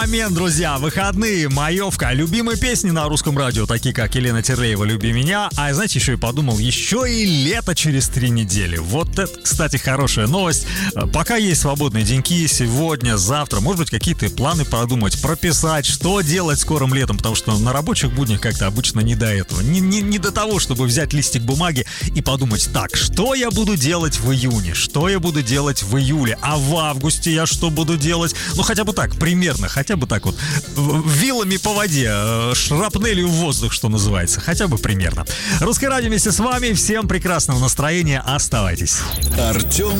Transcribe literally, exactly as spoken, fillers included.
Момент, друзья, выходные, маевка, любимые песни на русском радио, такие как Елена Терлеева «Люби меня», а знаете, еще и подумал, еще и лето через три недели. Вот это, кстати, хорошая новость. Пока есть свободные деньки, сегодня, завтра, может быть, какие-то планы продумать, прописать, что делать скорым летом, потому что на рабочих буднях как-то обычно не до этого, не, не, не до того, чтобы взять листик бумаги и подумать, так, что я буду делать в июне, что я буду делать в июле, а в августе я что буду делать, ну хотя бы так, примерно, хотя бы так вот, вилами по воде, шрапнелью в воздух, что называется, хотя бы примерно. Русское радио вместе с вами, всем прекрасного настроения, оставайтесь. Артем